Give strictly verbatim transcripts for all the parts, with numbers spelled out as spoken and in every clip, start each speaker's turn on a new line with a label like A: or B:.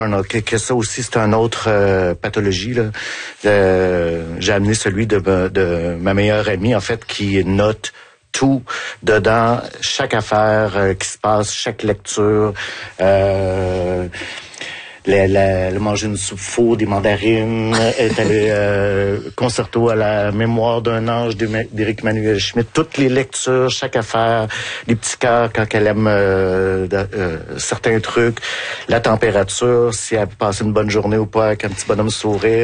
A: Que, que ça aussi, c'est une autre euh, pathologie. Là. Euh, j'ai amené celui de, de ma meilleure amie, en fait, qui note tout dedans, chaque affaire euh, qui se passe, chaque lecture. Euh, Elle a mangé une soupe faux, des mandarines, elle est allée euh, concerto à la mémoire d'un ange d'Éric Emmanuel Schmitt, toutes les lectures, chaque affaire, les petits cœurs quand elle aime euh, euh, certains trucs, la température, si elle a passé une bonne journée ou pas, avec un petit bonhomme sourire.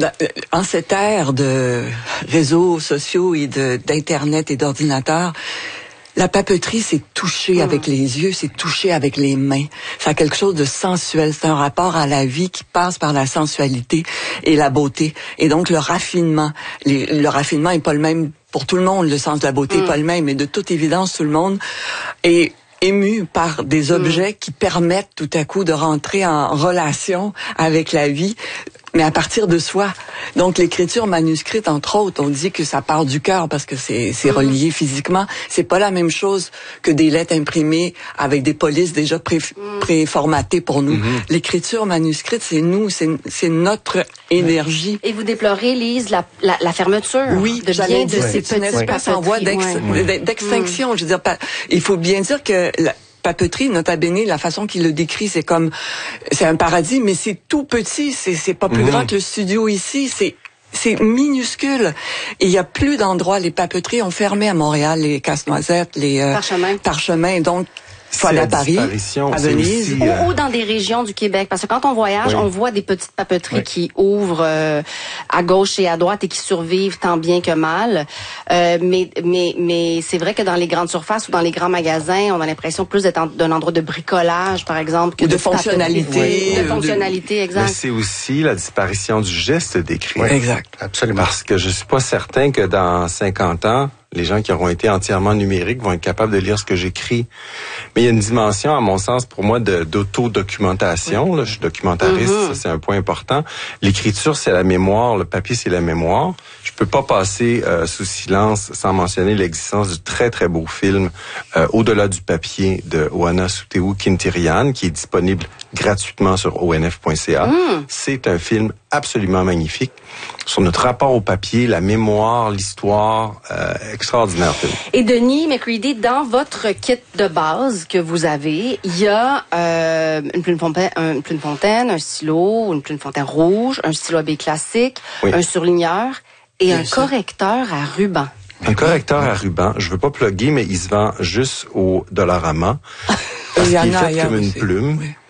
B: En cette ère de réseaux sociaux et de, d'Internet et d'ordinateurs, la papeterie, c'est toucher mmh. avec les yeux, c'est toucher avec les mains. Ça a quelque chose de sensuel. C'est un rapport à la vie qui passe par la sensualité et la beauté. Et donc, le raffinement. Les, le raffinement est pas le même pour tout le monde. Le sens de la beauté mmh. est pas le même. Mais de toute évidence, tout le monde est ému par des objets mmh. qui permettent tout à coup de rentrer en relation avec la vie, mais à partir de soi. Donc, l'écriture manuscrite, entre autres, on dit que ça part du cœur parce que c'est, c'est relié physiquement. C'est pas la même chose que des lettres imprimées avec des polices déjà pré, préformatées pour nous. Mm-hmm. L'écriture manuscrite, c'est nous, c'est, c'est notre énergie.
C: Et vous déplorez, Lise, la, la, la fermeture
B: oui,
C: de bien de ces
B: petites espèces en voie d'ex, ouais. d'extinction. Je veux dire, il faut bien dire que la papeterie, nota bene, la façon qu'il le décrit, c'est comme, c'est un paradis, mais c'est tout petit, c'est, c'est pas plus mmh. grand que le studio ici, c'est, c'est minuscule. Et il y a plus d'endroits, les papeteries ont fermé à Montréal, les Casse-Noisettes, les, euh,
C: Parchemins.
B: Parchemins, donc, il faut aller à Paris, à Venise.
C: Aussi, euh... ou, ou dans des régions du Québec. Parce que quand on voyage, oui. on voit des petites papeteries oui. qui ouvrent euh, à gauche et à droite et qui survivent tant bien que mal. Euh, mais mais mais c'est vrai que dans les grandes surfaces ou dans les grands magasins, on a l'impression plus d'être en, d'un endroit de bricolage, par exemple, que
B: ou de,
C: de
B: fonctionnalité.
C: Oui. De fonctionnalité, exact.
D: Mais c'est aussi la disparition du geste d'écrire.
B: Oui, exact.
A: Absolument.
D: Parce que je suis pas certain que dans cinquante ans, les gens qui auront été entièrement numériques vont être capables de lire ce que j'écris. Mais il y a une dimension, à mon sens, pour moi, de, d'auto-documentation. Là, je suis documentariste, mm-hmm. ça c'est un point important. L'écriture, c'est la mémoire. Le papier, c'est la mémoire. Je peux pas passer euh, sous silence sans mentionner l'existence du très, très beau film euh, Au-delà du papier de Oana Souteu Quintirian, qui est disponible gratuitement sur o n f point c a. Mm. C'est un film absolument magnifique sur notre rapport au papier, la mémoire, l'histoire, euh, extraordinaire film.
C: Et Denis McCready, dans votre kit de base que vous avez, il y a euh, une plume fontaine, une plume fontaine, un stylo, une plume fontaine rouge, un stylo A B classique, oui. un surligneur et Bien un sûr. correcteur à ruban.
D: Un correcteur à ruban, je veux pas plugger, mais il se vend juste au Dollarama parce qu'il est fait comme une plume. Oui.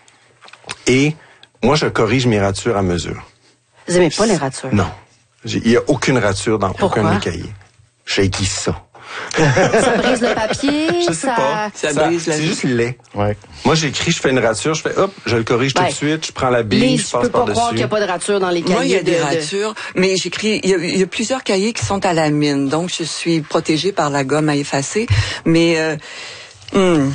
D: Et moi, je corrige mes ratures à mesure.
C: Vous n'aimez pas les ratures?
D: Non. Il n'y a aucune rature dans
C: Pourquoi?
D: aucun de mes cahiers. J'haïs ça.
C: Ça brise le papier?
D: Je sais
C: ça...
D: pas.
B: Ça,
D: ça
B: brise la
D: C'est
B: vie.
D: juste laid.
A: Ouais.
D: Moi, j'écris, je fais une rature, je fais hop, je le corrige
C: ben,
D: tout de suite, je prends la bille,
C: Lise,
D: je passe
C: peux pas
D: par-dessus.
C: croire qu'il n'y a pas de rature dans les cahiers.
B: Moi, il y a des
C: de,
B: ratures, mais j'écris, il y, a, il y a plusieurs cahiers qui sont à la mine, donc je suis protégée par la gomme à effacer, mais euh, hum,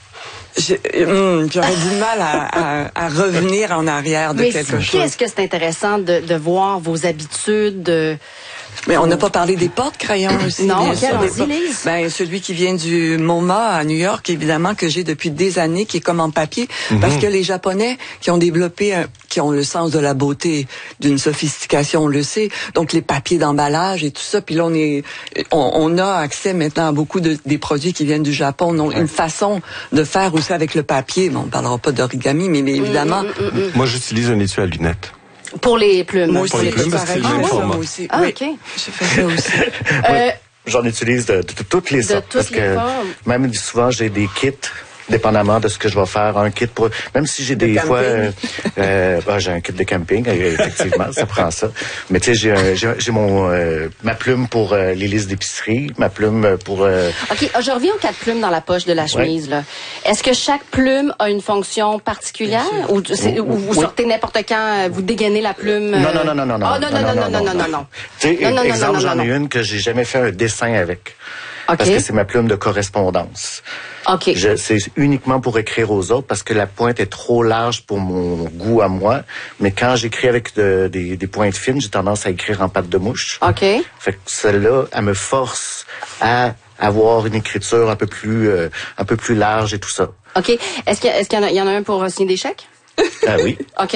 B: Je, hum, j'aurais du mal à, à, à revenir en arrière de
C: Mais
B: quelque chose.
C: Qu'est-ce que c'est intéressant de, de voir vos habitudes de...
B: Mais on n'a pas parlé des porte-crayons aussi.
C: Non,
B: bien
C: quel
B: sûr.
C: Lise?
B: Ben, celui qui vient du MoMA à New York, évidemment, que j'ai depuis des années, qui est comme en papier, mm-hmm. parce que les Japonais qui ont développé, un, qui ont le sens de la beauté, d'une sophistication, on le sait, donc les papiers d'emballage et tout ça, puis là, on est, on, on a accès maintenant à beaucoup de, des produits qui viennent du Japon. On a ouais. une façon de faire aussi avec le papier. Bon, on parlera pas d'origami, mais, mais évidemment.
C: Mm, mm, mm, mm.
D: Moi, j'utilise un étui à lunettes.
C: Pour les plumes.
B: Moi aussi,
D: pour les plumes, parce que c'est le même format.
B: Moi aussi.
C: Ah,
B: oui.
C: OK.
B: Je fais ça aussi.
A: euh, J'en utilise de, de, de toutes les
C: de
A: sortes.
C: toutes
A: parce
C: les
A: que
C: formes.
A: Même souvent, j'ai des kits, dépendamment de ce que je vais faire. Un kit pour... Même si j'ai des fois... Euh, euh, bah, j'ai un kit de camping, effectivement, ça prend ça. Mais tu sais, j'ai, j'ai, j'ai mon euh, ma plume pour euh, les listes d'épicerie, ma plume pour... Euh...
C: OK, je reviens aux quatre plumes dans la poche de la chemise. Ouais. Là. Est-ce que chaque plume a une fonction particulière? Ou, c'est, ou vous oui. sortez n'importe quand, vous dégainez la plume?
A: Non, non, non, non, non.
C: Oh, non, non, non, non, non, non, non, non.
A: Tu sais, exemple, j'en ai une que j'ai jamais fait un dessin avec. Okay. Parce que c'est ma plume de correspondance.
C: OK.
A: Je, c'est uniquement pour écrire aux autres parce que la pointe est trop large pour mon goût à moi. Mais quand j'écris avec de, des, des pointes fines, j'ai tendance à écrire en patte de mouche.
C: OK.
A: Fait que celle-là, elle me force à avoir une écriture un peu plus, euh, un peu plus large et tout ça.
C: OK. Est-ce qu'il y, a, est-ce qu'il y en a, il y en a un pour signer des chèques?
A: Ah oui.
C: OK.